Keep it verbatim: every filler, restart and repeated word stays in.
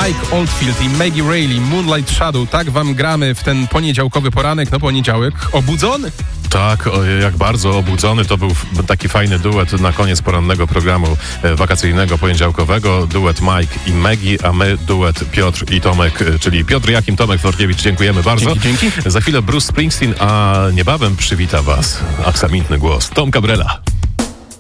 Mike Oldfield i Maggie Reilly, Moonlight Shadow. Tak wam gramy w ten poniedziałkowy poranek. No poniedziałek obudzony? Tak, jak bardzo obudzony. To był taki fajny duet na koniec porannego programu wakacyjnego, poniedziałkowego. Duet Mike i Maggie, a my duet Piotr i Tomek, czyli Piotr Jakim, Tomek Florkiewicz. Dziękujemy bardzo. Dzięki, dzięki. Za chwilę Bruce Springsteen, a niebawem przywita was aksamitny głos Tom Cabrela.